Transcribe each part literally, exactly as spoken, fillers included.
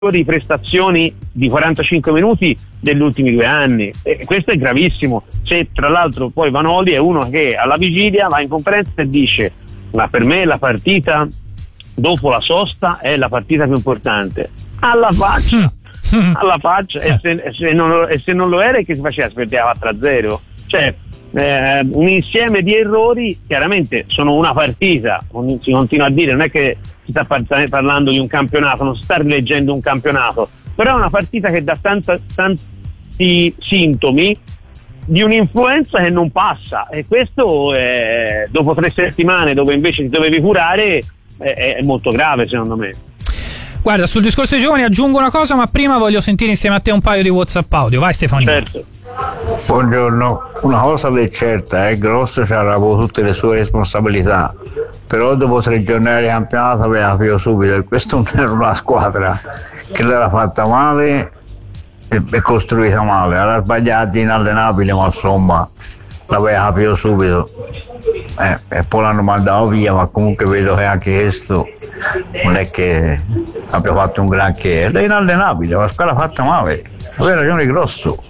di prestazioni di quarantacinque minuti degli ultimi due anni, e questo è gravissimo. Se tra l'altro poi Vanoli è uno che alla vigilia va in conferenza e dice: ma per me la partita dopo la sosta è la partita più importante. Alla faccia, alla faccia, e se, e se, non, lo, e se non lo era, che si faceva? Si perdeva quattro a zero. Cioè eh, un insieme di errori. Chiaramente sono una partita, si continua a dire, non è che si sta par- parlando di un campionato, non si sta rileggendo un campionato, però è una partita che dà tanta, tanti sintomi di un'influenza che non passa, e questo è, dopo tre settimane dove invece ti dovevi curare, è, è molto grave secondo me. Guarda, sul discorso dei giovani aggiungo una cosa, ma prima voglio sentire insieme a te un paio di WhatsApp audio. Vai Stefanino. Certo. Buongiorno, una cosa è certa, è Grosso ci ha avuto tutte le sue responsabilità, però dopo tre giornate di campionato aveva capito subito che questa non era una squadra che l'era fatta male e, e costruita male, era sbagliata inallenabile, ma insomma l'aveva capito subito, eh, e poi l'hanno mandato via, ma comunque vedo che anche questo non è che abbia fatto un granché, è inallenabile, la squadra fatta male, aveva ragione Grosso.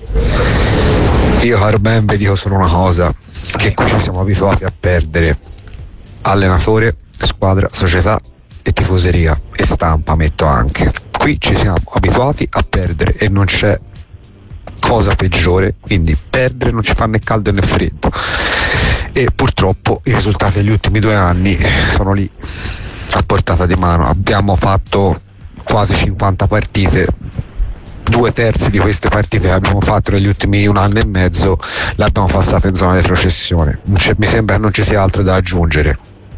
Io caro Ben vi dico solo una cosa, che qui ci siamo abituati a perdere allenatore, squadra, società e tifoseria e stampa, metto anche. Qui ci siamo abituati a perdere e non c'è cosa peggiore, quindi perdere non ci fa né caldo né freddo, e purtroppo i risultati degli ultimi due anni sono lì a portata di mano. Abbiamo fatto quasi cinquanta partite, due terzi di queste partite che abbiamo fatto negli ultimi un anno e mezzo le abbiamo passate in zona di retrocessione. Mi sembra che non ci sia altro da aggiungere.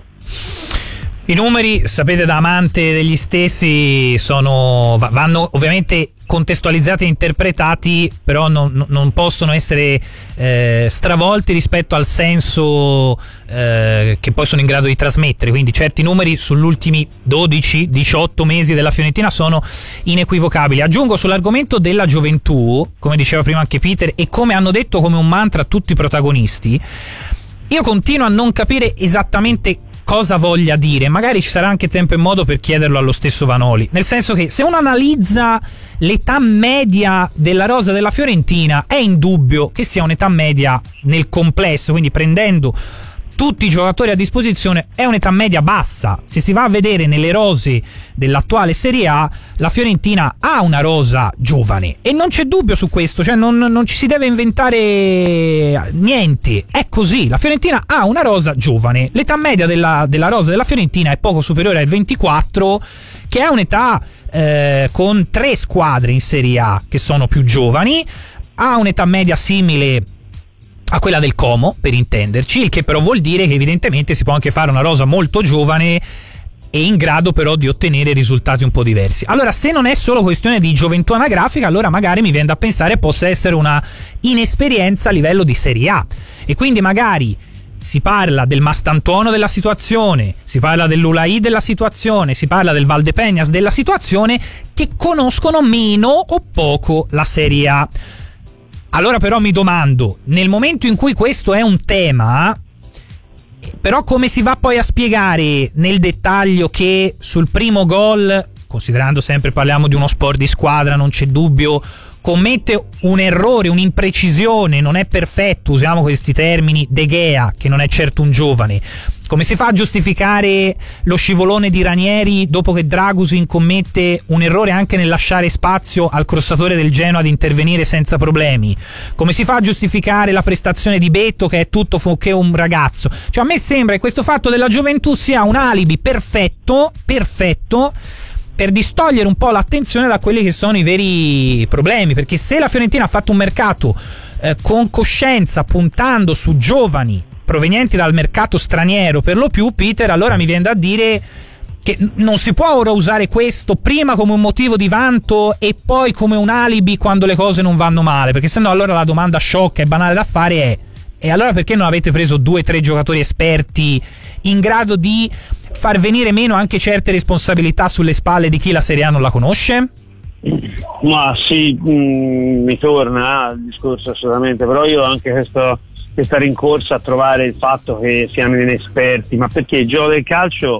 I numeri, sapete, da amante degli stessi, sono vanno ovviamente contestualizzati e interpretati, però non, non possono essere eh, stravolti rispetto al senso eh, che poi sono in grado di trasmettere. Quindi certi numeri sugli ultimi dodici diciotto mesi della Fiorentina sono inequivocabili. Aggiungo sull'argomento della gioventù, come diceva prima anche Peter, e come hanno detto come un mantra tutti i protagonisti, io continuo a non capire esattamente cosa voglia dire. Magari ci sarà anche tempo e modo per chiederlo allo stesso Vanoli, nel senso che se uno analizza l'età media della rosa della Fiorentina è indubbio che sia un'età media nel complesso, quindi prendendo tutti i giocatori a disposizione è un'età media bassa. Se si va a vedere nelle rose dell'attuale Serie A, la Fiorentina ha una rosa giovane e non c'è dubbio su questo, cioè non, non ci si deve inventare niente, è così. La Fiorentina ha una rosa giovane, l'età media della, della rosa della Fiorentina è poco superiore ai ventiquattro, che è un'età eh, con tre squadre in Serie A che sono più giovani, ha un'età media simile a quella del Como, per intenderci, il che però vuol dire che evidentemente si può anche fare una rosa molto giovane e in grado però di ottenere risultati un po' diversi. Allora, se non è solo questione di gioventù anagrafica, allora magari mi viene da pensare possa essere una inesperienza a livello di Serie A, e quindi magari si parla del Mastantuono della situazione, si parla dell'Ulaì della situazione, si parla del Valdepeñas della situazione, che conoscono meno o poco la Serie A. Allora però mi domando, nel momento in cui questo è un tema, però come si va poi a spiegare nel dettaglio che sul primo gol, considerando sempre parliamo di uno sport di squadra, non c'è dubbio, commette un errore, un'imprecisione, non è perfetto, usiamo questi termini, De Gea, che non è certo un giovane. Come si fa a giustificare lo scivolone di Ranieri dopo che Dragusin commette un errore anche nel lasciare spazio al crossatore del Genoa ad intervenire senza problemi? Come si fa a giustificare la prestazione di Betto, che è tutto fuorché un ragazzo? Cioè, a me sembra che questo fatto della gioventù sia un alibi perfetto, perfetto, per distogliere un po' l'attenzione da quelli che sono i veri problemi, perché se la Fiorentina ha fatto un mercato eh, con coscienza, puntando su giovani provenienti dal mercato straniero per lo più, Peter, allora mi viene da dire che non si può ora usare questo prima come un motivo di vanto e poi come un alibi quando le cose non vanno male, perché sennò allora la domanda sciocca e banale da fare è: e allora perché non avete preso due o tre giocatori esperti in grado di far venire meno anche certe responsabilità sulle spalle di chi la Serie A non la conosce? Ma sì, mh, mi torna il discorso assolutamente, però io anche questo, questa rincorsa a trovare il fatto che siano inesperti, ma perché il gioco del calcio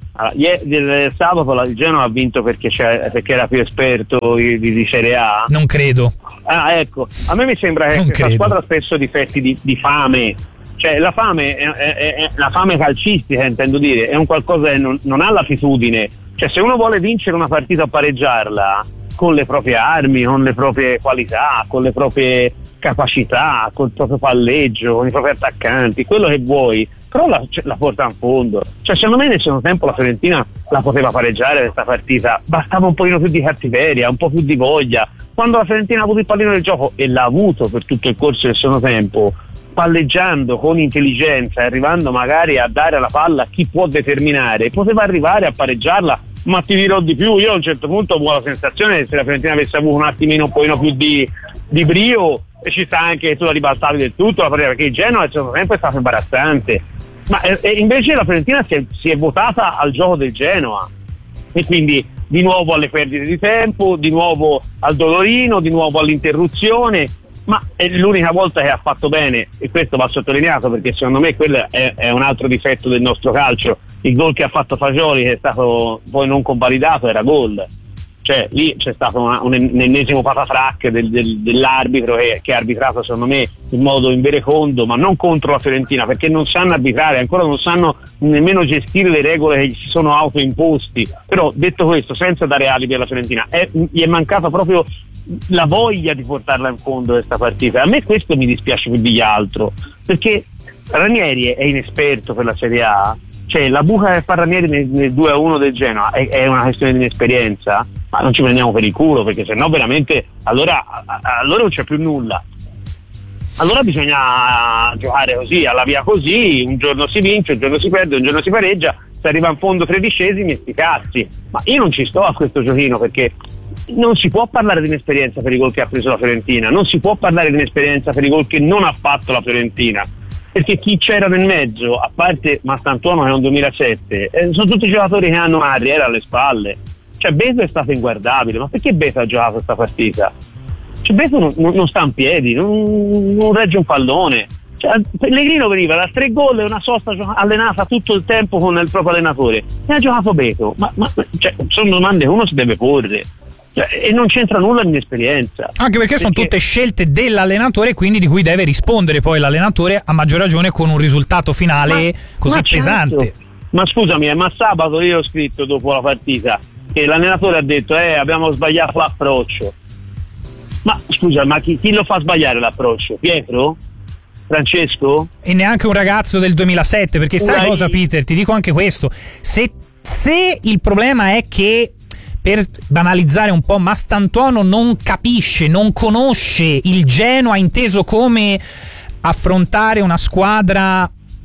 allora, ieri, sabato il Genoa ha vinto perché, c'è, perché era più esperto di, di Serie A? Non credo. Ah, ecco, a me mi sembra che Non questa credo. squadra ha spesso difetti di, di fame, cioè la fame è, è, è, la fame calcistica, intendo dire, è un qualcosa che non, non ha latitudine, cioè se uno vuole vincere una partita o pareggiarla con le proprie armi, con le proprie qualità, con le proprie capacità, col proprio palleggio, con i propri attaccanti, quello che vuoi, però la, la porta in fondo. Cioè secondo me nel secondo tempo la Fiorentina la poteva pareggiare questa partita, bastava un pochino più di cattiveria, un po' più di voglia. Quando la Fiorentina ha avuto il pallino del gioco, e l'ha avuto per tutto il corso del secondo tempo, palleggiando con intelligenza, arrivando magari a dare la palla a chi può determinare, poteva arrivare a pareggiarla. Ma ti dirò di più, io a un certo punto ho avuto la sensazione che se la Fiorentina avesse avuto un attimino un pochino più di, di brio, e ci sta anche che tu la ribaltavi del tutto la partita, perché il Genoa al secondo tempo è stato imbarazzante, ma e, e invece la Fiorentina si è, si è votata al gioco del Genoa, e quindi di nuovo alle perdite di tempo, di nuovo al dolorino, di nuovo all'interruzione, ma è l'unica volta che ha fatto bene, e questo va sottolineato perché secondo me quello è, è un altro difetto del nostro calcio. Il gol che ha fatto Fagioli, che è stato poi non convalidato, era gol, cioè lì c'è stato una, un, un ennesimo patafrac del, del, dell'arbitro che, che ha arbitrato secondo me in modo inverecondo, ma non contro la Fiorentina, perché non sanno arbitrare, ancora non sanno nemmeno gestire le regole che si sono autoimposti. Però detto questo, senza dare alibi alla Fiorentina, è, gli è mancata proprio la voglia di portarla in fondo questa partita. A me questo mi dispiace più di altro, perché Ranieri è inesperto per la Serie A, cioè la buca che fa Ranieri nel, nel due a uno del Genoa è, è una questione di inesperienza, ma non ci prendiamo per il culo, perché sennò veramente allora, allora non c'è più nulla. Allora bisogna giocare così, alla via così, un giorno si vince, un giorno si perde, un giorno si pareggia, si arriva in fondo tredicesimi e sti cazzi. Ma io non ci sto a questo giochino, perché non si può parlare di inesperienza per i gol che ha preso la Fiorentina, non si può parlare di inesperienza per i gol che non ha fatto la Fiorentina, perché chi c'era nel mezzo, a parte Mastantuono che è un duemilasette, eh, sono tutti giocatori che hanno una carriera alle spalle. Cioè Beto è stato inguardabile, ma perché Beto ha giocato questa partita? Cioè Beto non, non, non sta in piedi, non, non regge un pallone. Cioè, Pellegrino veniva da tre gol e una sosta allenata tutto il tempo con il proprio allenatore, e ha giocato Beto. Ma, ma cioè, sono domande che uno si deve porre. Cioè, e non c'entra nulla l'inesperienza, anche perché, perché sono tutte scelte dell'allenatore, quindi di cui deve rispondere poi l'allenatore, a maggior ragione con un risultato finale ma, così ma pesante. Certo. Ma scusami, eh, ma sabato io ho scritto dopo la partita che l'allenatore ha detto eh abbiamo sbagliato l'approccio. Ma scusa, ma chi, chi lo fa sbagliare l'approccio? Pietro? Francesco? E neanche un ragazzo del duemilasette, perché sai Uai. cosa, Peter, ti dico anche questo, se, se il problema è che, per banalizzare un po', Mastantuono non capisce, non conosce il Genoa inteso come affrontare una squadra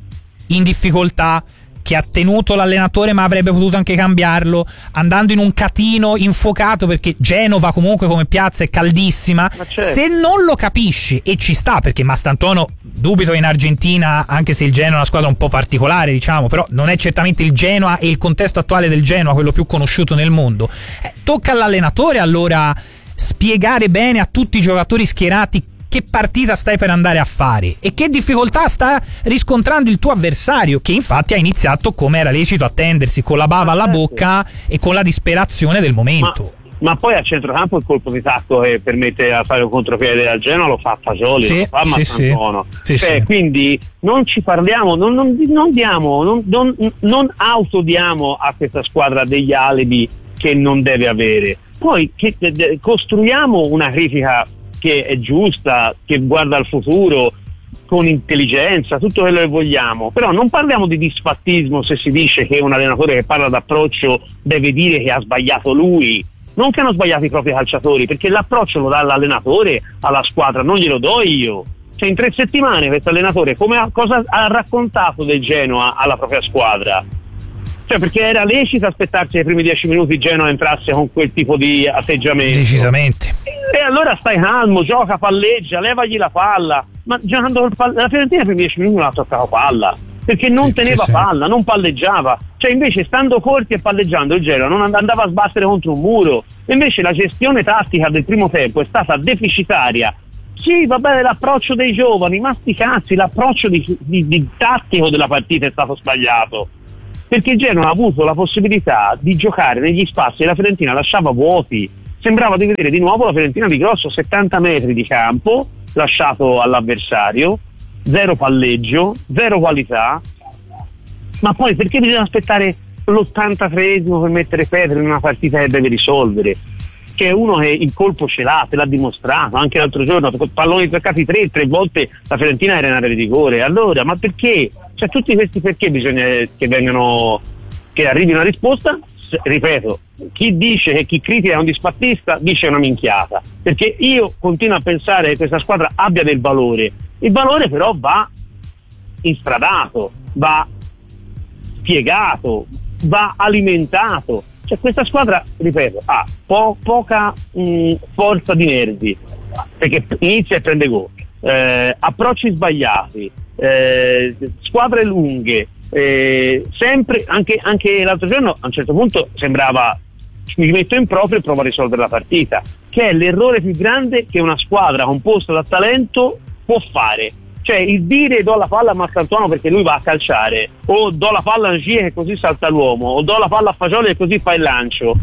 in difficoltà, che ha tenuto l'allenatore ma avrebbe potuto anche cambiarlo, andando in un catino infuocato, perché Genova comunque come piazza è caldissima. Certo. Se non lo capisci, e ci sta, perché Mastantuono dubito in Argentina, anche se il Genoa è una squadra un po' particolare, diciamo, però non è certamente il Genoa e il contesto attuale del Genoa quello più conosciuto nel mondo. Eh, tocca all'allenatore allora spiegare bene a tutti i giocatori schierati che partita stai per andare a fare e che difficoltà sta riscontrando il tuo avversario, che infatti ha iniziato, come era lecito attendersi, con la bava alla bocca e con la disperazione del momento. Ma, ma poi a centrocampo il colpo di tacco che permette a fare un contropiede al Genoa lo fa Fagioli, sì, lo fa sì, Mastantuono. Sì, cioè, sì. Quindi non ci parliamo, non, non, non diamo, non, non, non autodiamo a questa squadra degli alibi che non deve avere. Poi che, de, costruiamo una critica che è giusta, che guarda al futuro con intelligenza, tutto quello che vogliamo, però non parliamo di disfattismo se si dice che un allenatore che parla d'approccio deve dire che ha sbagliato lui, non che hanno sbagliato i propri calciatori, perché l'approccio lo dà l'allenatore alla squadra, non glielo do io. Cioè in tre settimane questo allenatore come ha, cosa ha raccontato del Genoa alla propria squadra? Cioè perché era lecito aspettarsi che ai primi dieci minuti Genoa entrasse con quel tipo di atteggiamento. Decisamente. E allora stai calmo, gioca, palleggia, levagli la palla. Ma giocando col pall- la Fiorentina per dieci minuti non ha toccato palla, perché non sì, teneva sì, palla, sì. non palleggiava. Cioè invece stando corti e palleggiando il Genoa non andava a sbattere contro un muro. E invece la gestione tattica del primo tempo è stata deficitaria. Sì, va bene l'approccio dei giovani, ma sti cazzi, l'approccio di, di, di tattico della partita è stato sbagliato. perché il Genoa ha avuto la possibilità di giocare negli spazi e la Fiorentina lasciava vuoti. Sembrava di vedere di nuovo la Fiorentina di Grosso, settanta metri di campo lasciato all'avversario, zero palleggio, zero qualità. Ma poi perché bisogna aspettare l'ottantatreesimo per mettere Pedro in una partita che deve risolvere? Che è uno che il colpo ce l'ha, te l'ha dimostrato anche l'altro giorno, palloni toccati tre, tre volte la Fiorentina era in area di rigore. Allora, ma perché? Cioè, tutti questi perché bisogna che vengano, che arrivi una risposta. Ripeto, chi dice che chi critica è un disfattista dice una minchiata, perché io continuo a pensare che questa squadra abbia del valore. Il valore però va instradato, va spiegato, va alimentato. Cioè, questa squadra, ripeto, ha po- poca mh, forza di nervi, perché inizia e prende gol, eh, approcci sbagliati, eh, squadre lunghe, eh, sempre, anche, anche l'altro giorno a un certo punto sembrava mi metto in proprio e provo a risolvere la partita, che è l'errore più grande che una squadra composta da talento può fare. Cioè, il dire do la palla a Marcantuono perché lui va a calciare, o do la palla a Angie che così salta l'uomo, o do la palla a Fagioli che così fa il lancio,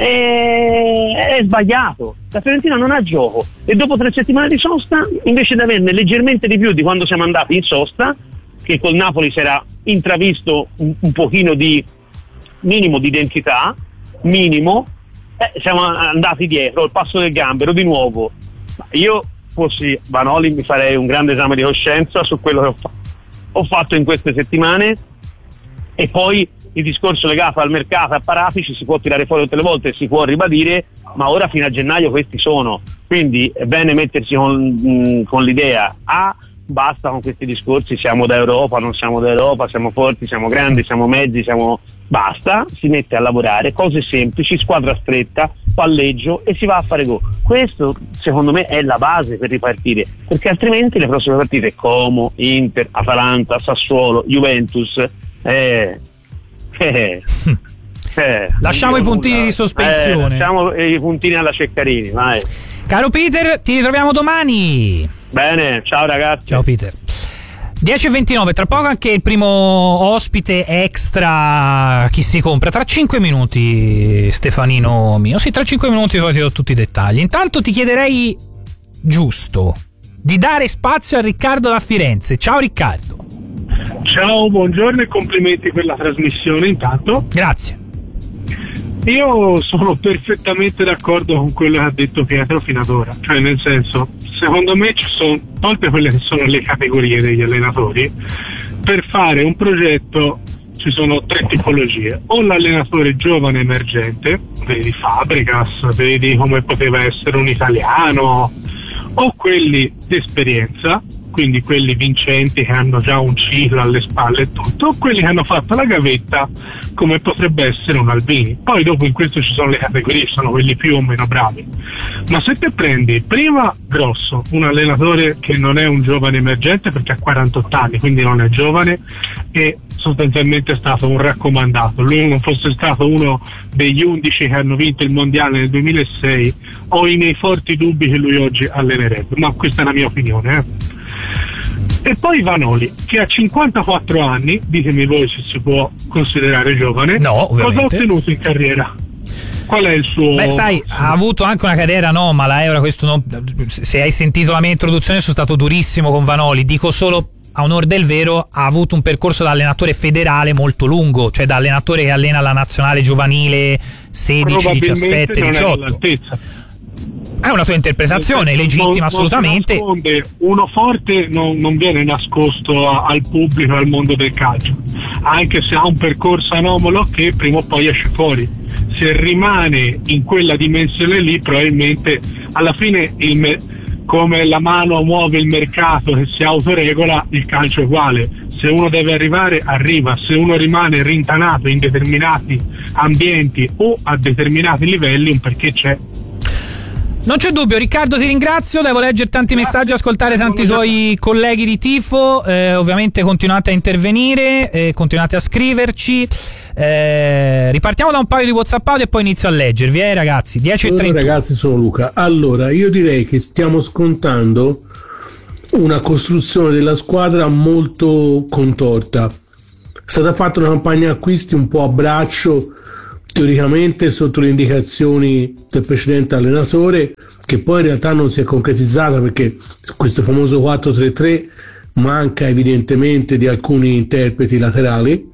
è, è sbagliato. La Fiorentina non ha gioco, e dopo tre settimane di sosta, invece di averne leggermente di più di quando siamo andati in sosta, che col Napoli si era intravisto un, un pochino di minimo di identità, minimo, eh, siamo andati dietro, il passo del gambero di nuovo. Io fossi Vanoli mi farei un grande esame di coscienza su quello che ho, fa- ho fatto in queste settimane, e poi il discorso legato al mercato, a Paratici, si può tirare fuori tutte le volte, si può ribadire, ma ora fino a gennaio questi sono, quindi è bene mettersi con, mh, con l'idea a basta con questi discorsi, siamo da Europa, non siamo da Europa, siamo forti, siamo grandi, siamo mezzi, siamo basta, si mette a lavorare, cose semplici, squadra stretta, palleggio, e si va a fare gol. Questo secondo me è la base per ripartire, perché altrimenti le prossime partite Como, Inter, Atalanta, Sassuolo, Juventus, eh, eh, eh, lasciamo i puntini nulla. Di sospensione, eh, lasciamo i puntini alla Ceccarini, vai. Caro Peter, ti ritroviamo domani. Bene, ciao ragazzi. Ciao Peter. dieci e ventinove, tra poco anche il primo ospite extra chi si compra, tra cinque minuti Stefanino mio, sì, tra cinque minuti poi ti do tutti i dettagli. Intanto ti chiederei giusto di dare spazio a Riccardo da Firenze. Ciao Riccardo. Ciao, buongiorno e complimenti per la trasmissione intanto. Grazie. Io sono perfettamente d'accordo con quello che ha detto Pietro fino ad ora, cioè nel senso, secondo me ci sono, tolte quelle che sono le categorie degli allenatori, per fare un progetto ci sono tre tipologie: o l'allenatore giovane emergente, vedi Fabregas, vedi come poteva essere un italiano, o quelli di esperienza, quindi quelli vincenti che hanno già un ciclo alle spalle e tutto, o quelli che hanno fatto la gavetta come potrebbe essere un Albini. Poi dopo in questo ci sono le categorie, sono quelli più o meno bravi. Ma se te prendi prima Grosso, un allenatore che non è un giovane emergente perché ha quarantotto anni, quindi non è giovane, e sostanzialmente è stato un raccomandato, lui non fosse stato uno degli undici che hanno vinto il mondiale nel duemilasei, ho i miei forti dubbi che lui oggi allenerebbe, ma questa è la mia opinione, eh. E poi Vanoli, che ha cinquantaquattro anni, ditemi voi se si può considerare giovane. No, ovviamente. Cosa ha ottenuto in carriera? Qual è il suo... Beh, sai, ha avuto anche una carriera anomala, eh, ora questo non... se hai sentito la mia introduzione sono stato durissimo con Vanoli, dico solo a onor del vero ha avuto un percorso da allenatore federale molto lungo, cioè da allenatore che allena la nazionale giovanile sedici, diciassette, diciotto. È una tua interpretazione, legittima, non, assolutamente. Non uno forte non, non viene nascosto a, al pubblico, al mondo del calcio, anche se ha un percorso anomalo che prima o poi esce fuori. Se rimane in quella dimensione lì, probabilmente alla fine il me- come la mano muove il mercato che si autoregola, il calcio è uguale. Se uno deve arrivare, arriva. Se uno rimane rintanato in determinati ambienti o a determinati livelli, un perché c'è. Non c'è dubbio, Riccardo, ti ringrazio, devo leggere tanti messaggi, ascoltare tanti tuoi colleghi di tifo, eh, ovviamente continuate a intervenire, eh, continuate a scriverci, eh, ripartiamo da un paio di WhatsApp e poi inizio a leggervi, eh ragazzi, dieci e trenta. Allora, ragazzi, sono Luca. Allora, io direi che stiamo scontando una costruzione della squadra molto contorta. stata fatta una campagna acquisti un po' a braccio, teoricamente sotto le indicazioni del precedente allenatore, che poi in realtà non si è concretizzata, perché questo famoso quattro tre tre manca evidentemente di alcuni interpreti laterali.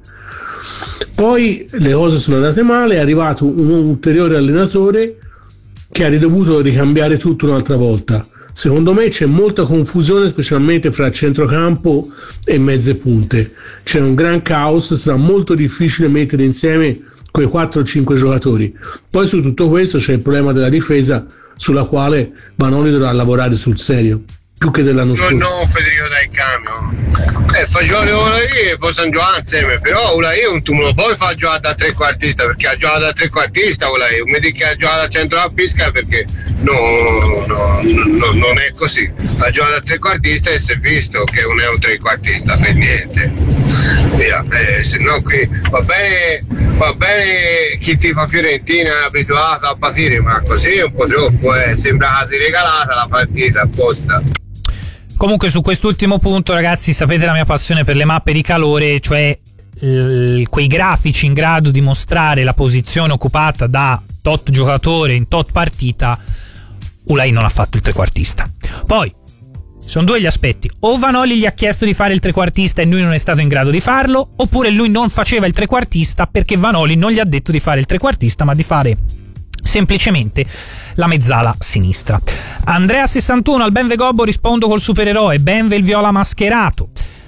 Poi le cose sono andate male, è arrivato un ulteriore allenatore che ha dovuto ricambiare tutto un'altra volta. Secondo me c'è molta confusione, specialmente fra centrocampo e mezze punte. C'è un gran caos, sarà molto difficile mettere insieme quei quattro o cinque giocatori. Poi su tutto questo c'è il problema della difesa, sulla quale Vanoli dovrà lavorare sul serio, più che dell'anno scorso. No, Federico dal cambio. Eh, facciamo Ulai e possono giocare insieme, però Ulai tu non lo puoi far giocare da trequartista, perché ha giocato da trequartista Ulai, mi dici che ha giocato da centrocampista, perché no, no, no, non è così. Ha giocato da trequartista e si è visto che non è un trequartista per niente. Via, eh, se no qui va bene, va bene chi tifa Fiorentina è abituato a Basile, ma così è un po' troppo, eh. Sembra quasi regalata la partita apposta. Comunque su quest'ultimo punto, ragazzi, sapete la mia passione per le mappe di calore, cioè l- quei grafici in grado di mostrare la posizione occupata da tot giocatore in tot partita. Ulai non ha fatto il trequartista. Poi sono due gli aspetti: o Vanoli gli ha chiesto di fare il trequartista e lui non è stato in grado di farlo, oppure lui non faceva il trequartista perché Vanoli non gli ha detto di fare il trequartista, ma di fare semplicemente la mezzala sinistra. Andrea sessantuno: al Benve Gobbo rispondo col supereroe, Benve il viola mascherato.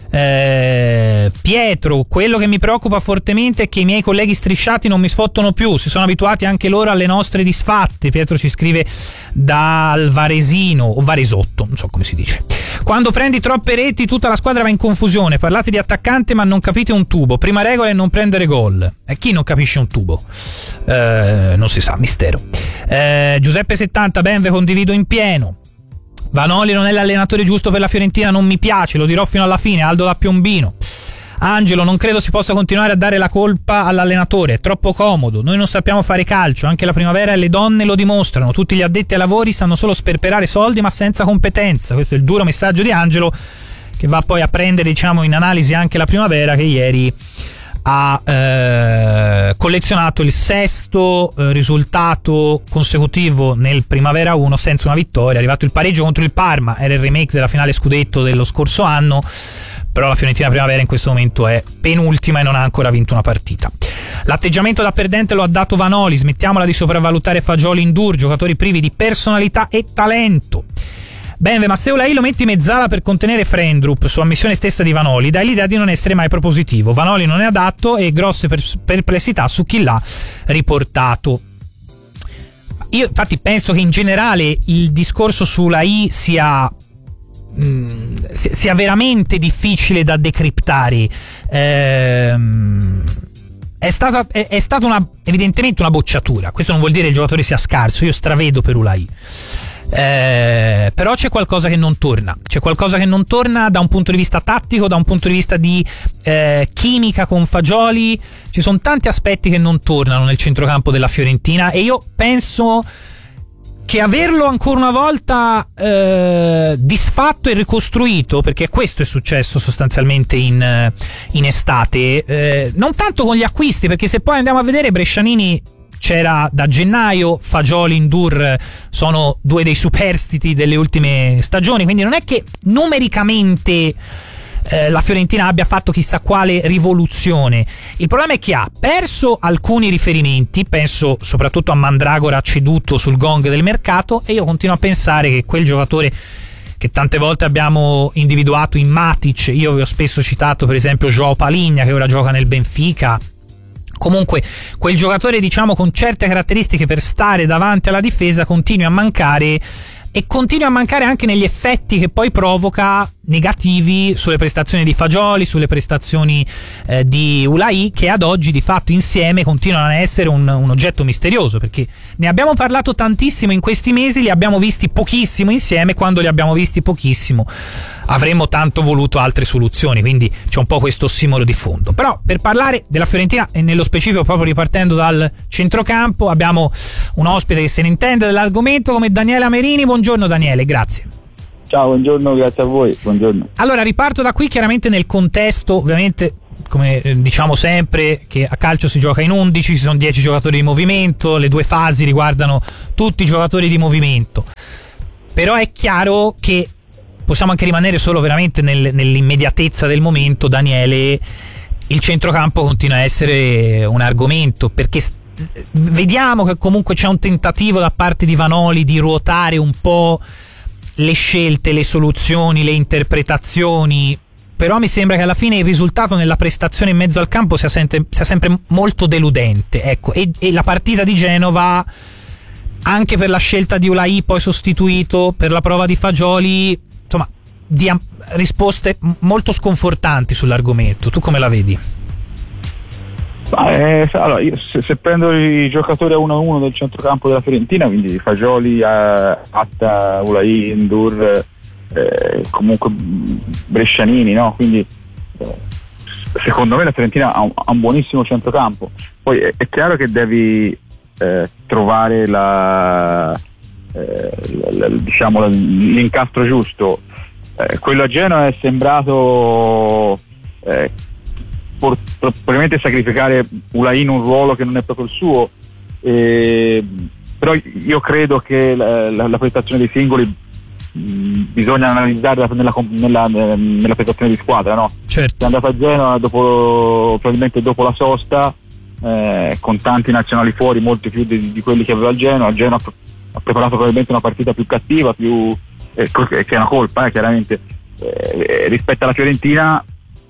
Eh, Pietro: quello che mi preoccupa fortemente è che i miei colleghi strisciati non mi sfottono più, si sono abituati anche loro alle nostre disfatte. Pietro ci scrive dal Varesino o Varesotto, non so come si dice. Quando prendi troppe reti tutta la squadra va in confusione, parlate di attaccante ma non capite un tubo, prima regola è non prendere gol. E chi non capisce un tubo? Eh, non si sa, mistero. eh, Giuseppe settanta: Benve condivido in pieno. Vanoli non è l'allenatore giusto per la Fiorentina, non mi piace, lo dirò fino alla fine. Aldo da Piombino. Angelo: non credo si possa continuare a dare la colpa all'allenatore, è troppo comodo, noi non sappiamo fare calcio, anche la primavera e le donne lo dimostrano, tutti gli addetti ai lavori sanno solo sperperare soldi ma senza competenza. Questo è il duro messaggio di Angelo, che va poi a prendere, diciamo, in analisi anche la primavera, che ieri ha eh, collezionato il sesto eh, risultato consecutivo nel Primavera uno senza una vittoria. È arrivato il pareggio contro il Parma, era il remake della finale scudetto dello scorso anno, però la Fiorentina Primavera in questo momento è penultima e non ha ancora vinto una partita. L'atteggiamento da perdente lo ha dato Vanoli, smettiamola di sopravvalutare Fagioli in Dur, giocatori privi di personalità e talento. Benve, ma se Ulai lo metti mezzala per contenere Frendrup, su ammissione stessa di Vanoli, dai l'idea di non essere mai propositivo. Vanoli non è adatto e grosse perplessità su chi l'ha riportato. Io infatti penso che in generale il discorso su Ulai sia mh, sia veramente difficile da decriptare. Ehm È stata, è, è stata una, evidentemente una bocciatura. Questo non vuol dire che il giocatore sia scarso, io stravedo per Ulai. Eh, però c'è qualcosa che non torna, c'è qualcosa che non torna da un punto di vista tattico, da un punto di vista di eh, chimica con Fagioli. Ci sono tanti aspetti che non tornano nel centrocampo della Fiorentina e io penso che averlo ancora una volta eh, disfatto e ricostruito, perché questo è successo sostanzialmente in, in estate, eh, non tanto con gli acquisti, perché se poi andiamo a vedere Brescianini c'era da gennaio, Fagioli, Ndur sono due dei superstiti delle ultime stagioni, quindi non è che numericamente eh, la Fiorentina abbia fatto chissà quale rivoluzione. Il problema è che ha perso alcuni riferimenti, penso soprattutto a Mandragora ceduto sul gong del mercato, e io continuo a pensare che quel giocatore che tante volte abbiamo individuato in Matic, io vi ho spesso citato per esempio João Palinha che ora gioca nel Benfica, comunque quel giocatore, diciamo, con certe caratteristiche per stare davanti alla difesa continua a mancare, e continua a mancare anche negli effetti che poi provoca negativi sulle prestazioni di Fagioli, sulle prestazioni eh, di Ulai, che ad oggi di fatto insieme continuano a essere un, un oggetto misterioso, perché ne abbiamo parlato tantissimo in questi mesi, li abbiamo visti pochissimo insieme. Quando li abbiamo visti pochissimo avremmo tanto voluto altre soluzioni, quindi c'è un po' questo ossimoro di fondo. Però per parlare della Fiorentina, e nello specifico proprio ripartendo dal centrocampo, abbiamo un ospite che se ne intende dell'argomento come Daniele Amerini. Buongiorno Daniele, grazie. Ciao, buongiorno, grazie a voi, buongiorno. Allora riparto da qui, chiaramente nel contesto ovviamente come diciamo sempre, che a calcio si gioca in undici, ci sono dieci giocatori di movimento, le due fasi riguardano tutti i giocatori di movimento, però è chiaro che possiamo anche rimanere solo veramente nel, nell'immediatezza del momento. Daniele, il centrocampo continua a essere un argomento, perché vediamo che comunque c'è un tentativo da parte di Vanoli di ruotare un po' le scelte, le soluzioni, le interpretazioni, però mi sembra che alla fine il risultato nella prestazione in mezzo al campo sia sempre, sia sempre molto deludente, ecco. e, e la partita di Genova, anche per la scelta di Ulai poi sostituito, per la prova di Fagioli, insomma, dia risposte molto sconfortanti sull'argomento. Tu come la vedi? Eh, allora, io se, se prendo i giocatori a uno a uno del centrocampo della Fiorentina, quindi Fagioli, eh, Atta, Ulai, Ndur, eh, comunque brescianini, no? Quindi eh, secondo me la Fiorentina ha un, ha un buonissimo centrocampo. Poi è, è chiaro che devi eh, trovare la, eh, la, la, diciamo la, l'incastro giusto. Eh, quello a Genoa è sembrato eh, por, probabilmente sacrificare Ulai in un ruolo che non è proprio il suo, eh, però io credo che la, la, la prestazione dei singoli mh, bisogna analizzarla nella, nella, nella prestazione di squadra, no? Certo. È andato a Genoa dopo, probabilmente dopo la sosta, eh, con tanti nazionali fuori, molti più di, di quelli che aveva il Genoa. Il Genoa ha preparato probabilmente una partita più cattiva, più eh, che è una colpa, eh, chiaramente, eh, rispetto alla Fiorentina.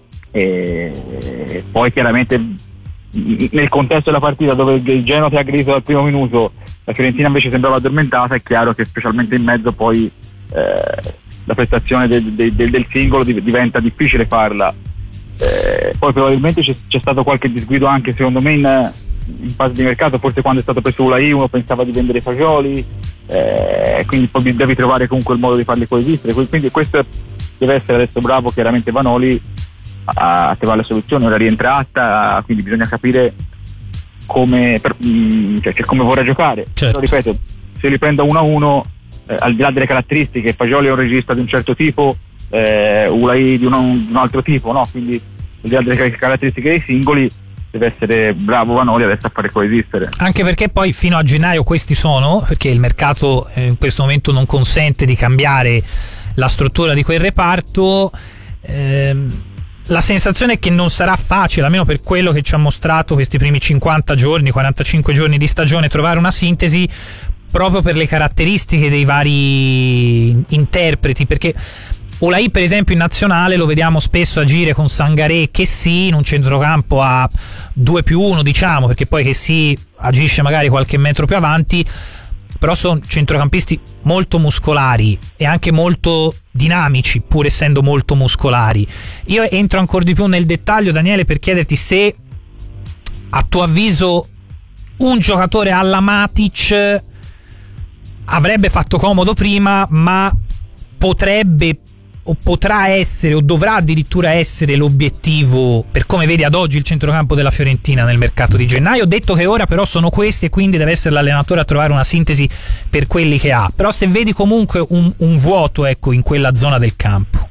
E poi chiaramente nel contesto della partita, dove il Genoa si è aggredito dal primo minuto, la Fiorentina invece sembrava addormentata, è chiaro che specialmente in mezzo poi eh, la prestazione del, del, del singolo diventa difficile farla. Eh, poi probabilmente c'è, c'è stato qualche disguido anche secondo me in, in fase di mercato, forse quando è stato preso Ulai uno pensava di vendere Fagioli, eh, quindi poi devi trovare comunque il modo di farli coesistere, quindi questo deve essere adesso bravo chiaramente Vanoli a trovare le soluzioni. Ora rientrata, quindi bisogna capire come per, cioè, cioè come vorrà giocare. Certo. Però ripeto, se li prendo uno a uno, eh, al di là delle caratteristiche, Fagioli è un regista di un certo tipo, eh, Ulai di, di un altro tipo, no? Quindi al di là delle caratteristiche dei singoli deve essere bravo Vanoli adesso a fare coesistere. Anche perché poi fino a gennaio questi sono, perché il mercato eh, in questo momento non consente di cambiare la struttura di quel reparto. ehm, La sensazione è che non sarà facile, almeno per quello che ci ha mostrato questi primi cinquanta giorni, quarantacinque giorni di stagione, trovare una sintesi, proprio per le caratteristiche dei vari interpreti, perché Ulai per esempio in nazionale lo vediamo spesso agire con Sangaré e Chessy in un centrocampo a due più uno, diciamo, perché poi Chessy agisce magari qualche metro più avanti, però sono centrocampisti molto muscolari e anche molto dinamici, pur essendo molto muscolari. Io entro ancora di più nel dettaglio, Daniele, per chiederti se a tuo avviso un giocatore alla Matic avrebbe fatto comodo prima, ma potrebbe o potrà essere o dovrà addirittura essere l'obiettivo, per come vedi ad oggi il centrocampo della Fiorentina nel mercato di gennaio. Detto che ora però sono questi e quindi deve essere l'allenatore a trovare una sintesi per quelli che ha, però se vedi comunque un, un vuoto, ecco, in quella zona del campo.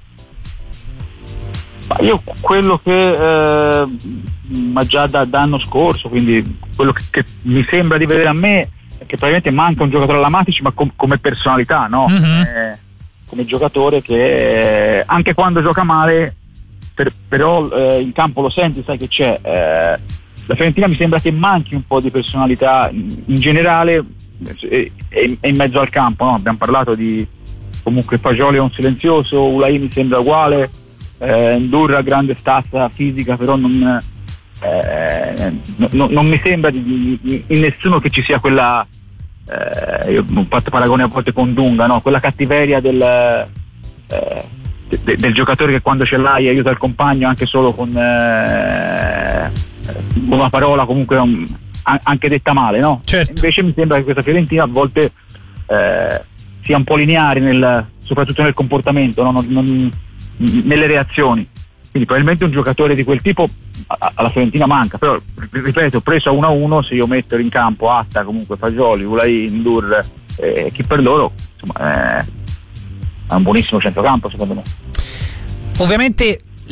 Ma io quello che eh, ma già da, da anno scorso, quindi quello che, che mi sembra di vedere a me è che probabilmente manca un giocatore alla Matic, ma com- come personalità, no? Mm-hmm. Eh, come giocatore che eh, anche quando gioca male per, però eh, in campo lo senti, sai che c'è. Eh, la Fiorentina mi sembra che manchi un po' di personalità in, in generale e, e, e in mezzo al campo, no? Abbiamo parlato di comunque Fagioli è un silenzioso, Ulai mi sembra uguale, eh, Ndurra grande stazza fisica, però non, eh, no, non mi sembra di, di, in nessuno che ci sia quella Eh, io ho fatto paragone a volte con Dunga, no? Quella cattiveria del, eh, de, del giocatore che quando ce l'hai aiuta il compagno anche solo con, eh, con una parola comunque um, anche detta male, no? Certo. Invece mi sembra che questa Fiorentina a volte eh, sia un po' lineare nel, soprattutto nel comportamento, no? non, non, nelle reazioni. Quindi probabilmente un giocatore di quel tipo alla Fiorentina manca, però ripeto, preso a uno a uno, se io metto in campo Atta, comunque Fagioli, Ulai, Ndur, eh, chi per loro, insomma, eh, è un buonissimo centrocampo secondo me. Ovviamente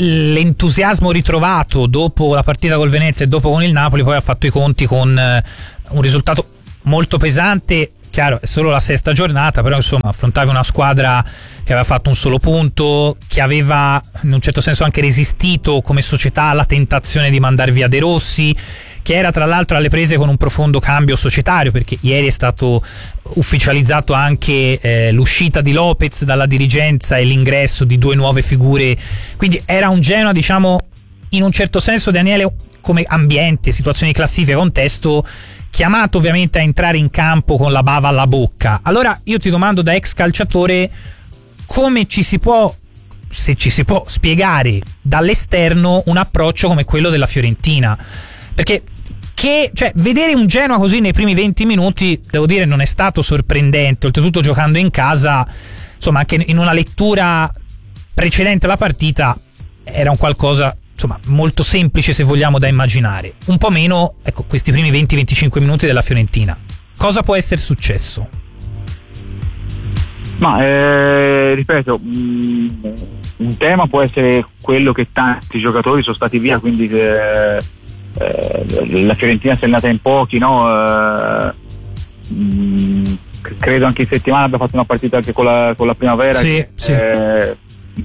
l'entusiasmo ritrovato dopo la partita col Venezia e dopo con il Napoli poi ha fatto i conti con eh, un risultato molto pesante. Chiaro, è solo la sesta giornata, però insomma affrontavi una squadra che aveva fatto un solo punto, che aveva in un certo senso anche resistito come società alla tentazione di mandar via De Rossi, che era tra l'altro alle prese con un profondo cambio societario, perché ieri è stato ufficializzato anche eh, l'uscita di Lopez dalla dirigenza e l'ingresso di due nuove figure, quindi era un Genoa, diciamo, in un certo senso, Daniele, come ambiente, situazione di classifica, contesto, chiamato ovviamente a entrare in campo con la bava alla bocca. Allora io ti domando, da ex calciatore, come ci si può, se ci si può spiegare dall'esterno un approccio come quello della Fiorentina, perché che, cioè, vedere un Genoa così nei primi venti minuti, devo dire, non è stato sorprendente, oltretutto giocando in casa, insomma anche in una lettura precedente alla partita era un qualcosa, insomma, molto semplice, se vogliamo, da immaginare. Un po' meno, ecco, questi primi venti venticinque minuti della Fiorentina. Cosa può essere successo? Ma eh, ripeto, mh, un tema può essere quello che tanti giocatori sono stati via, quindi eh, eh, la Fiorentina si è andata in pochi, no? Eh, mh, credo anche in settimana abbia fatto una partita anche con la, con la Primavera. Sì, che, sì. Eh,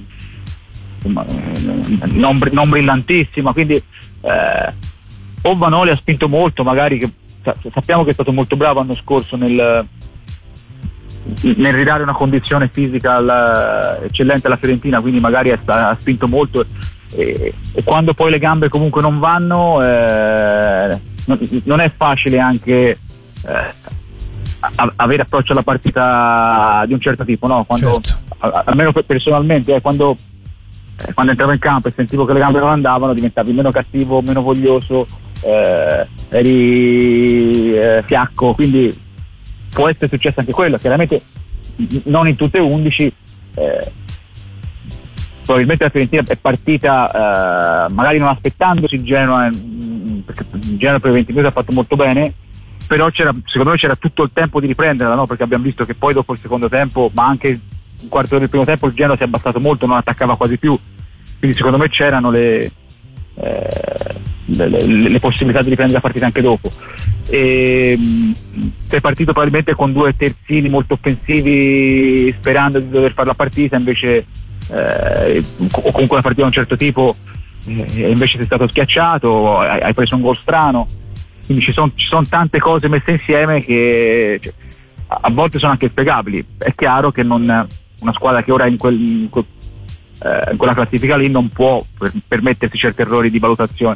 Non, non brillantissima, quindi eh, o Vanoli ha spinto molto, magari, che sappiamo che è stato molto bravo l'anno scorso nel, nel ridare una condizione fisica alla, eccellente alla Fiorentina, quindi magari ha, ha spinto molto e, e quando poi le gambe comunque non vanno eh, non, non è facile anche eh, a, avere approccio alla partita di un certo tipo, no? Quando, certo. a, almeno personalmente eh, quando quando entravo in campo e sentivo che le gambe non andavano, diventavi meno cattivo, meno voglioso, eh, eri eh, fiacco, quindi può essere successo anche quello. Chiaramente non in tutte e undici, eh, probabilmente la Fiorentina è partita eh, magari non aspettandosi il Genoa, perché il Genoa per venti minuti ha fatto molto bene, però c'era, secondo me c'era tutto il tempo di riprenderla, no? Perché abbiamo visto che poi dopo il secondo tempo, ma anche un quarto d'ora del primo tempo, il Genoa si è abbassato molto, non attaccava quasi più, quindi secondo me c'erano le, eh, le, le, le possibilità di riprendere la partita anche dopo. E sei partito probabilmente con due terzini molto offensivi sperando di dover fare la partita, invece eh, o comunque una partita di un certo tipo, eh, invece sei stato schiacciato, hai, hai preso un gol strano, quindi ci sono ci son tante cose messe insieme che, cioè, a volte sono anche spiegabili. È chiaro che non, una squadra che ora è in, quel, in, quel, eh, in quella classifica lì non può per, permettersi certi errori di valutazione.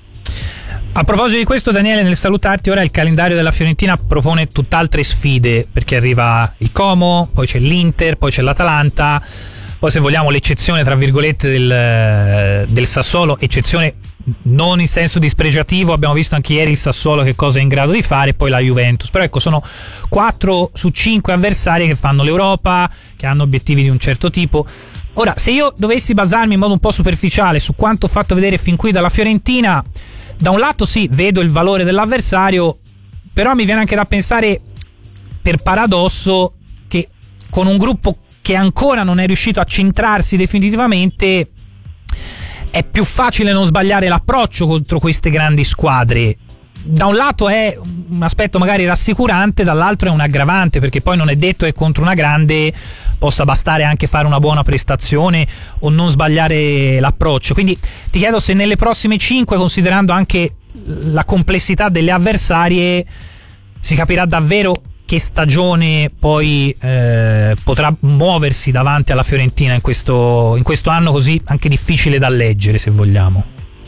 A proposito di questo, Daniele, nel salutarti, ora il calendario della Fiorentina propone tutt'altre sfide, perché arriva il Como, poi c'è l'Inter, poi c'è l'Atalanta, poi, se vogliamo, l'eccezione tra virgolette del, del Sassuolo, eccezione non in senso dispregiativo, abbiamo visto anche ieri il Sassuolo che cosa è in grado di fare, poi la Juventus. Però ecco, sono quattro su cinque avversari che fanno l'Europa, che hanno obiettivi di un certo tipo. Ora, se io dovessi basarmi in modo un po' superficiale su quanto fatto vedere fin qui dalla Fiorentina, da un lato sì, vedo il valore dell'avversario, però mi viene anche da pensare, per paradosso, che con un gruppo che ancora non è riuscito a centrarsi definitivamente è più facile non sbagliare l'approccio contro queste grandi squadre. Da un lato è un aspetto magari rassicurante, dall'altro è un aggravante, perché poi non è detto che contro una grande possa bastare anche fare una buona prestazione o non sbagliare l'approccio. Quindi ti chiedo se nelle prossime cinque, considerando anche la complessità delle avversarie, si capirà davvero che stagione poi eh, potrà muoversi davanti alla Fiorentina in questo, in questo anno così anche difficile da leggere, se vogliamo.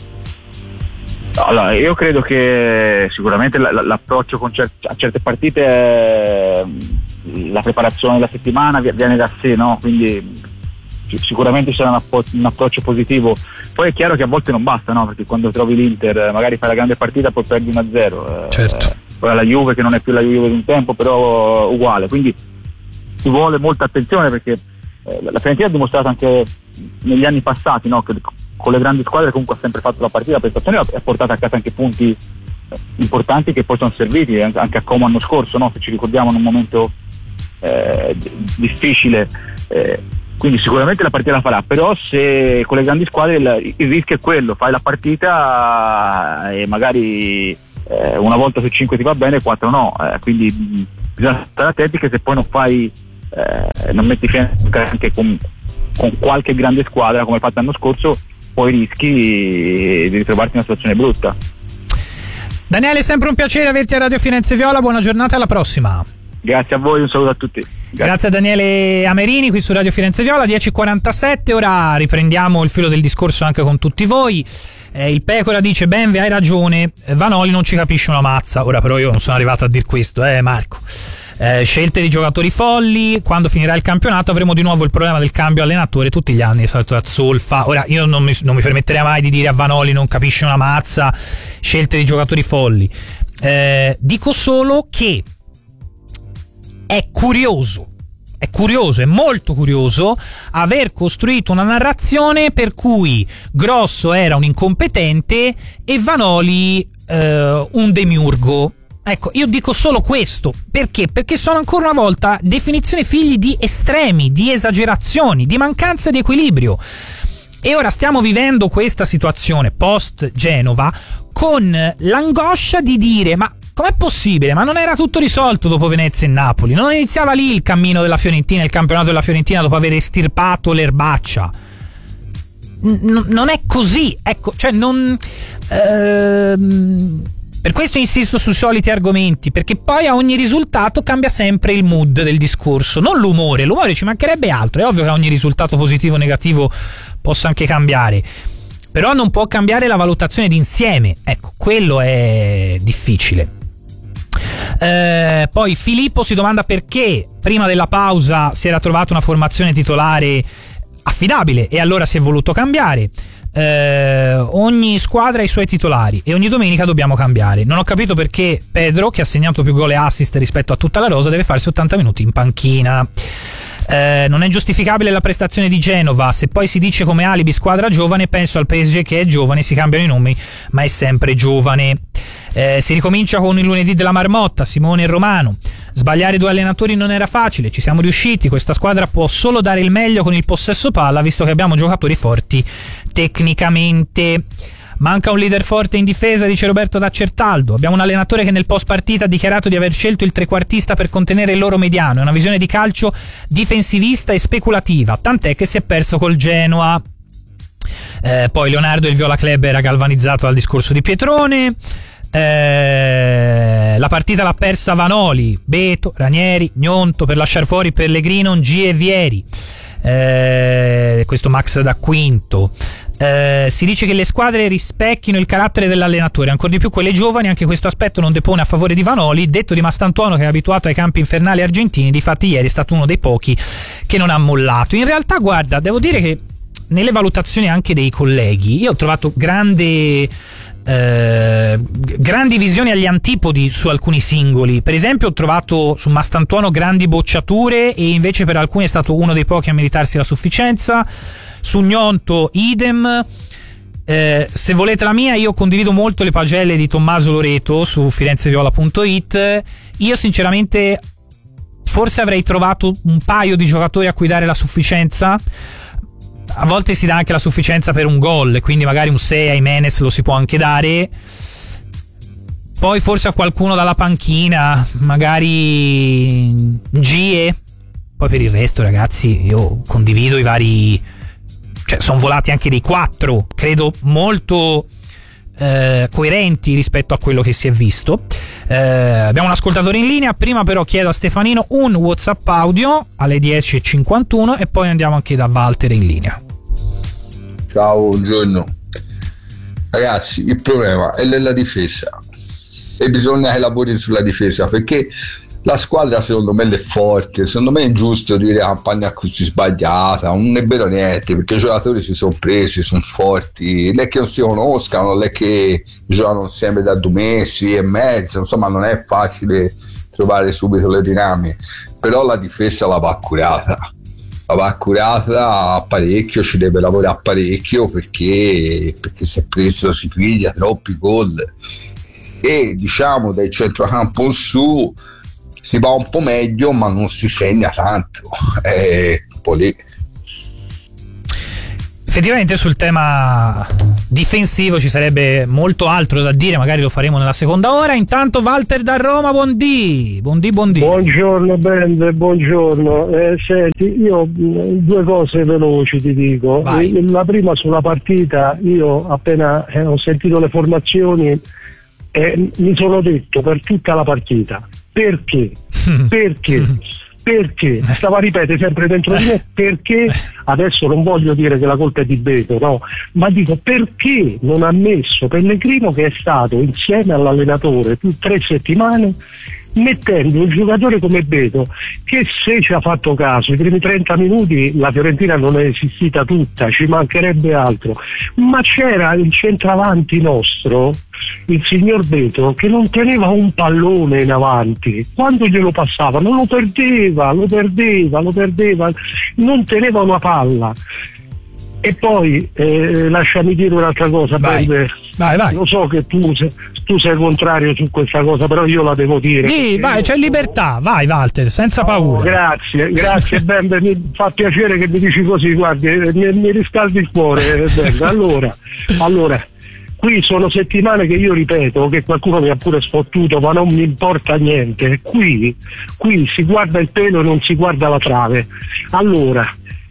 Allora, io credo che sicuramente l'approccio con cer- a certe partite, eh, la preparazione della settimana viene da sé, no? Quindi sicuramente sarà un, appo- un approccio positivo. Poi è chiaro che a volte non basta, no? Perché quando trovi l'Inter magari fai la grande partita, poi perdi uno a zero. Certo. Poi la Juve, che non è più la Juve di un tempo, però uguale, quindi ci vuole molta attenzione, perché eh, la Fiorentina ha dimostrato anche negli anni passati, no? Che con le grandi squadre comunque ha sempre fatto la partita, la prestazione, e ha portato a casa anche punti importanti che poi sono serviti anche a Como l'anno scorso, no? Se ci ricordiamo, in un momento eh, difficile, eh, quindi sicuramente la partita la farà, però se con le grandi squadre il, il rischio è quello, fai la partita e magari eh, una volta su cinque ti va bene, quattro no, eh, quindi mh, bisogna stare attenti che se poi non fai eh, non metti fine anche con, con qualche grande squadra come fatto l'anno scorso, poi rischi di ritrovarti in una situazione brutta. Daniele, è sempre un piacere averti a Radio Firenze Viola, buona giornata, alla prossima. Grazie a voi, un saluto a tutti. Grazie, Grazie a Daniele Amerini qui su Radio Firenze Viola. Dieci e quarantasette, ora riprendiamo il filo del discorso anche con tutti voi. Eh, il Pecora dice: Benve, hai ragione, Vanoli non ci capisce una mazza. Ora però io non sono arrivato a dire questo, eh Marco. Eh, scelte di giocatori folli, quando finirà il campionato avremo di nuovo il problema del cambio allenatore tutti gli anni, solito Solfa. Ora io non mi, non mi permetterei mai di dire a Vanoli non capisce una mazza, scelte di giocatori folli. Eh, dico solo che è curioso, è curioso, è molto curioso aver costruito una narrazione per cui Grosso era un incompetente e Vanoli eh, un demiurgo. Ecco, io dico solo questo, perché? Perché sono ancora una volta definizioni figli di estremi, di esagerazioni, di mancanza di equilibrio. E ora stiamo vivendo questa situazione post Genova con l'angoscia di dire: ma com'è possibile? Ma non era tutto risolto dopo Venezia e Napoli? Non iniziava lì il cammino della Fiorentina, il campionato della Fiorentina dopo aver estirpato l'erbaccia? N- non è così, ecco, cioè non... Ehm, per questo insisto sui soliti argomenti, perché poi a ogni risultato cambia sempre il mood del discorso, non l'umore. L'umore ci mancherebbe altro, è ovvio che a ogni risultato positivo o negativo possa anche cambiare, però non può cambiare la valutazione d'insieme, ecco, quello è difficile. Eh, poi Filippo si domanda perché prima della pausa si era trovata una formazione titolare affidabile e allora si è voluto cambiare. Eh, ogni squadra ha i suoi titolari e ogni domenica dobbiamo cambiare. Non ho capito perché Pedro, che ha segnato più gol e assist rispetto a tutta la rosa, deve farsi ottanta minuti in panchina. Eh, non è giustificabile la prestazione di Genova. Se poi si dice come alibi squadra giovane, penso al P S G che è giovane, si cambiano i nomi ma è sempre giovane. Eh, si ricomincia con il lunedì della marmotta, Simone e Romano. Sbagliare due allenatori non era facile, ci siamo riusciti. Questa squadra può solo dare il meglio con il possesso palla, visto che abbiamo giocatori forti tecnicamente. Manca un leader forte in difesa, dice Roberto da Certaldo. Abbiamo un allenatore che nel post partita ha dichiarato di aver scelto il trequartista per contenere il loro mediano. È una visione di calcio difensivista e speculativa, tant'è che si è perso col Genoa. Eh, poi Leonardo il Viola Club era galvanizzato dal discorso di Pietrone. Eh, la partita l'ha persa Vanoli, Beto, Ranieri, Gnonto per lasciare fuori Pellegrino, G e Vieri. Eh, questo Max da Quinto. Eh, si dice che le squadre rispecchino il carattere dell'allenatore, ancora di più quelle giovani. Anche questo aspetto non depone a favore di Vanoli, detto di Mastantuono che è abituato ai campi infernali argentini. Difatti ieri è stato uno dei pochi che non ha mollato. In realtà, guarda, devo dire che nelle valutazioni anche dei colleghi io ho trovato grande Eh, grandi visioni agli antipodi su alcuni singoli. Per esempio ho trovato su Mastantuono grandi bocciature e invece per alcuni è stato uno dei pochi a meritarsi la sufficienza. Su Gnonto idem. Eh, se volete la mia, io condivido molto le pagelle di Tommaso Loreto su firenzeviola punto it. Io sinceramente forse avrei trovato un paio di giocatori a cui dare la sufficienza. A volte si dà anche la sufficienza per un gol, quindi magari un sei a Jimenez lo si può anche dare. Poi forse a qualcuno dalla panchina, magari Gie. Poi per il resto, ragazzi, io condivido i vari, cioè sono volati anche dei quattro, credo molto eh, coerenti rispetto a quello che si è visto. Eh, abbiamo un ascoltatore in linea. Prima però chiedo a Stefanino un WhatsApp audio alle dieci e cinquantuno e poi andiamo anche da Walter in linea. Ciao, buongiorno ragazzi. Il problema è nella difesa e bisogna che lavori sulla difesa, perché la squadra secondo me è forte. Secondo me è ingiusto dire campagna acquisti sbagliata, non è vero niente, perché i giocatori si sono presi, sono forti, non è che non si conoscano, non è che giocano insieme da due mesi e mezzo, insomma non è facile trovare subito le dinamiche, però la difesa la va curata, la va curata parecchio, ci deve lavorare parecchio, perché, perché si è preso, si piglia troppi gol e diciamo dai centrocampo in su si va un po' meglio, ma non si segna tanto, è un po' lì. Effettivamente sul tema difensivo ci sarebbe molto altro da dire, magari lo faremo nella seconda ora. Intanto Walter da Roma, buondì, buondì, buondì. Buongiorno Bend, buongiorno. Eh, senti, io due cose veloci ti dico. Vai. La prima sulla partita, io appena eh, ho sentito le formazioni eh, mi sono detto per tutta la partita, perché? Perché? Perché? Stava a ripetere sempre dentro di me perché, adesso non voglio dire che la colpa è di Beto, no, ma dico perché non ha messo Pellegrino, che è stato insieme all'allenatore più tre settimane, mettendo un giocatore come Beto, che se ci ha fatto caso i primi trenta minuti la Fiorentina non è esistita tutta, ci mancherebbe altro, ma c'era il centravanti nostro, il signor Beto, che non teneva un pallone in avanti, quando glielo passavano lo perdeva, lo perdeva, lo perdeva, non teneva una palla. E poi eh, lasciami dire un'altra cosa, vai. Ben, vai, vai. Lo so che tu sei, tu sei contrario su questa cosa, però io la devo dire. Sì, vai, c'è libertà, vai Walter, senza paura. Oh, grazie, grazie Ben, mi fa piacere che mi dici così, guardi, mi, mi riscaldi il cuore, Ben. Allora, allora, qui sono settimane che io ripeto, che qualcuno mi ha pure sfottuto, ma non mi importa niente. Qui, qui si guarda il pelo e non si guarda la trave. Allora,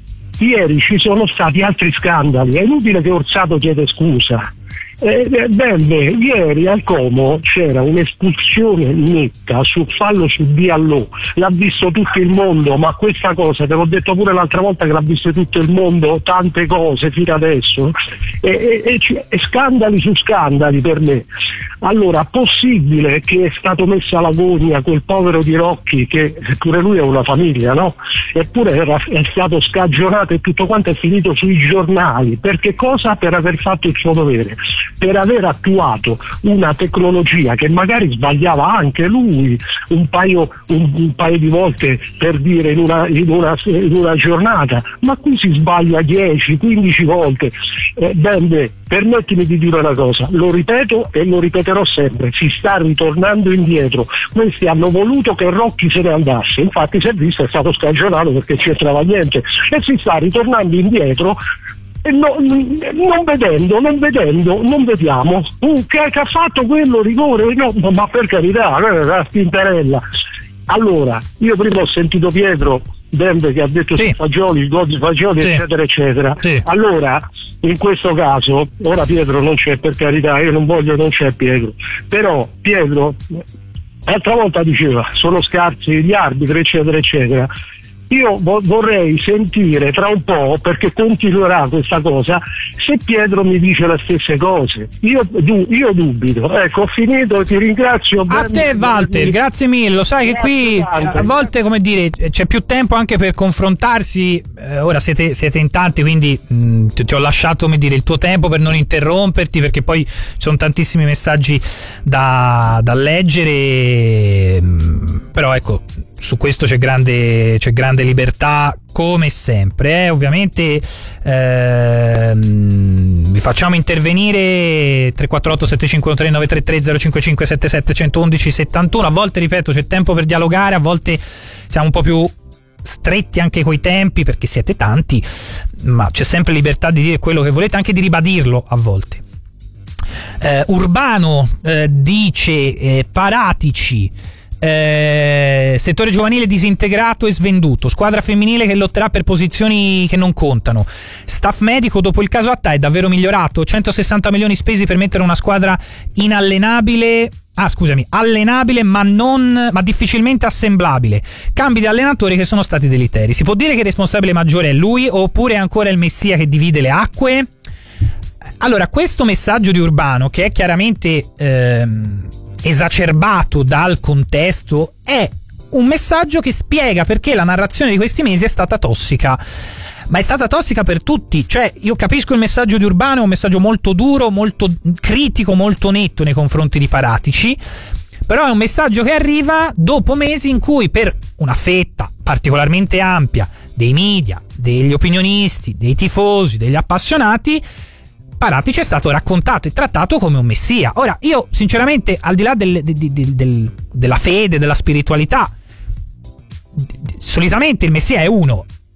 ieri ci sono stati altri scandali, è inutile che Orsato chiede scusa. Eh, bene, ieri al Como c'era un'espulsione netta sul fallo su Diallo, l'ha visto tutto il mondo, ma questa cosa, te l'ho detto pure l'altra volta che l'ha visto tutto il mondo, tante cose fino adesso, e, e, e, e scandali su scandali per me. Allora, possibile che è stato messo alla gogna quel povero Di Rocchi, che pure lui ha una famiglia, no? Eppure era, è stato scagionato e tutto quanto è finito sui giornali. Per che cosa? Per aver fatto il suo dovere, per aver attuato una tecnologia che magari sbagliava anche lui un paio, un, un paio di volte, per dire in una, in, una, in una giornata, ma qui si sbaglia dieci quindici volte. Eh, bene, permettimi di dire una cosa, lo ripeto e lo ripeterò sempre, si sta ritornando indietro. Questi hanno voluto che Rocchi se ne andasse, infatti si è visto, è stato scagionato perché c'entrava niente, e si sta ritornando indietro. E no, non vedendo, non vedendo, non vediamo uh, che, che ha fatto quello rigore, no, ma per carità, la spinterella. Allora, io prima ho sentito Pietro Dende che ha detto sì. su Fagioli, il gol di Fagioli, sì. eccetera, eccetera. Sì. Allora, in questo caso, ora Pietro non c'è, per carità, io non voglio, non c'è Pietro, però Pietro l'altra volta diceva sono scarsi gli arbitri, eccetera, eccetera. Io vorrei sentire tra un po', perché continuerà questa cosa, se Pietro mi dice le stesse cose. Io, io dubito. Ecco, ho finito, ti ringrazio. A te Walter, grazie mille. Lo sai che qui a volte, come dire, c'è più tempo anche per confrontarsi. Eh, ora siete, siete in tanti, quindi mh, ti, ti ho lasciato, come dire, il tuo tempo per non interromperti, perché poi ci sono tantissimi messaggi da, da leggere. Mh, però ecco, su questo c'è grande, c'è grande libertà come sempre, eh. Ovviamente ehm, vi facciamo intervenire tre quattro otto sette cinque tre nove tre tre zero cinque cinque sette sette uno uno sette uno. A volte, ripeto, c'è tempo per dialogare, a volte siamo un po' più stretti anche coi tempi perché siete tanti, ma c'è sempre libertà di dire quello che volete, anche di ribadirlo a volte. eh, Urbano eh, dice eh, Paratici, Eh, settore giovanile disintegrato e svenduto, squadra femminile che lotterà per posizioni che non contano, staff medico dopo il caso Attà è davvero migliorato, centosessanta milioni spesi per mettere una squadra inallenabile, ah scusami, allenabile ma non ma difficilmente assemblabile, cambi di allenatori che sono stati deleteri. Si può dire che il responsabile maggiore è lui oppure è ancora il messia che divide le acque? Allora, questo messaggio di Urbano, che è chiaramente ehm, esacerbato dal contesto, è un messaggio che spiega perché la narrazione di questi mesi è stata tossica, ma è stata tossica per tutti. Cioè, io capisco il messaggio di Urbano, è un messaggio molto duro, molto critico, molto netto nei confronti di Paratici, però è un messaggio che arriva dopo mesi in cui per una fetta particolarmente ampia dei media, degli opinionisti, dei tifosi, degli appassionati, Paratici è stato raccontato e trattato come un messia. Ora, io sinceramente, al di là del, del, del, del, della fede, della spiritualità, solitamente il messia è uno,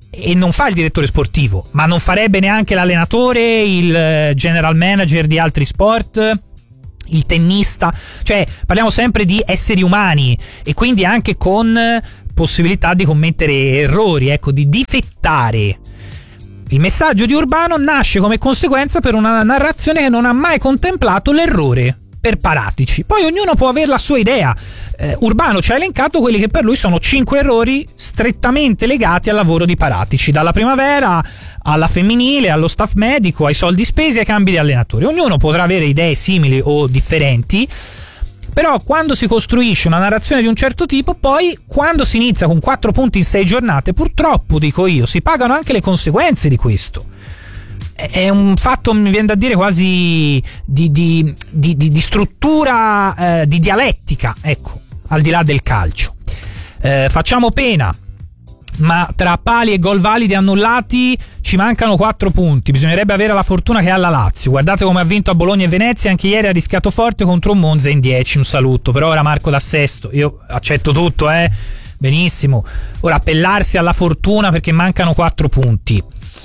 e non fa il direttore sportivo, ma non farebbe neanche l'allenatore, il general manager di altri sport, il tennista. Cioè parliamo sempre di esseri umani e quindi anche con possibilità di commettere errori, ecco, di difettare. Il messaggio di Urbano nasce come conseguenza per una narrazione che non ha mai contemplato l'errore per Paratici. Poi ognuno può avere la sua idea. eh, Urbano ci ha elencato quelli che per lui sono cinque errori strettamente legati al lavoro di Paratici, dalla primavera alla femminile, allo staff medico, ai soldi spesi, ai cambi di allenatori. Ognuno potrà avere idee simili o differenti, però quando si costruisce una narrazione di un certo tipo, poi quando si inizia con quattro punti in sei giornate, purtroppo, dico io, si pagano anche le conseguenze di questo. È un fatto, mi viene da dire, quasi di, di, di, di, di struttura, eh, di dialettica, ecco, al di là del calcio. Eh, facciamo pena, ma tra pali e gol validi annullati ci mancano quattro punti. Bisognerebbe avere la fortuna che ha la Lazio. Guardate come ha vinto a Bologna e Venezia, anche ieri ha rischiato forte contro un Monza in dieci. Un saluto. Però ora Marco da Sesto, io accetto tutto, eh benissimo. Ora appellarsi alla fortuna perché mancano quattro punti,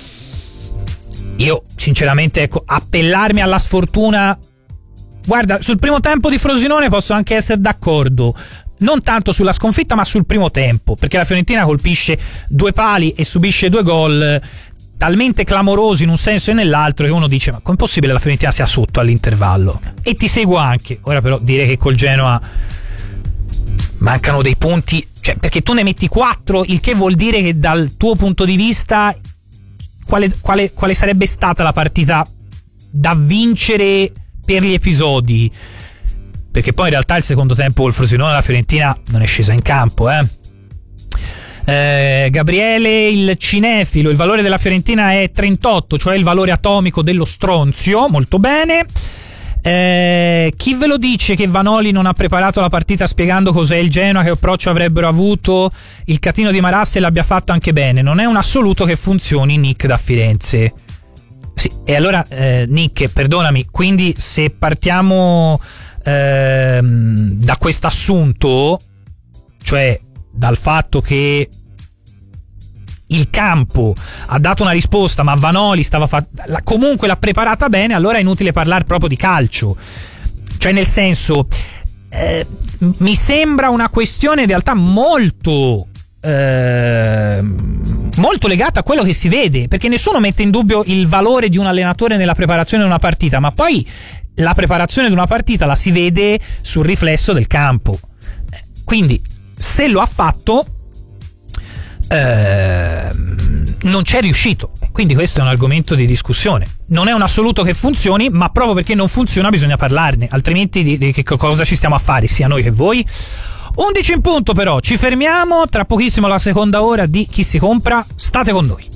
io sinceramente, ecco, appellarmi alla sfortuna, guarda, sul primo tempo di Frosinone posso anche essere d'accordo, non tanto sulla sconfitta ma sul primo tempo, perché la Fiorentina colpisce due pali e subisce due gol talmente clamorosi in un senso e nell'altro che uno dice: ma com'è possibile la Fiorentina sia sotto all'intervallo? E ti seguo anche. Ora però dire che col Genoa mancano dei punti, cioè, perché tu ne metti quattro, il che vuol dire che dal tuo punto di vista quale, quale, quale sarebbe stata la partita da vincere per gli episodi? Perché poi in realtà il secondo tempo col Frosinone la Fiorentina non è scesa in campo, eh. Eh, Gabriele il cinefilo, il valore della Fiorentina è trentotto, cioè il valore atomico dello stronzio. Molto bene. Eh, chi ve lo dice che Vanoli non ha preparato la partita spiegando cos'è il Genoa, che approccio avrebbero avuto il catino di Marassi, e l'abbia fatto anche bene? Non è un assoluto che funzioni Nick da Firenze. Sì, e allora eh, Nick, perdonami, quindi se partiamo ehm, da questo assunto, cioè dal fatto che il campo ha dato una risposta ma Vanoli stava fa- la, comunque l'ha preparata bene, allora è inutile parlare proprio di calcio. Cioè, nel senso, eh, mi sembra una questione in realtà molto eh, molto legata a quello che si vede, perché nessuno mette in dubbio il valore di un allenatore nella preparazione di una partita, ma poi la preparazione di una partita la si vede sul riflesso del campo. Quindi se lo ha fatto, eh, non c'è riuscito, quindi questo è un argomento di discussione. Non è un assoluto che funzioni, ma proprio perché non funziona bisogna parlarne, altrimenti di, di che cosa ci stiamo a fare, sia noi che voi. undici in punto, però ci fermiamo, tra pochissimo la seconda ora di Chi si compra, state con noi.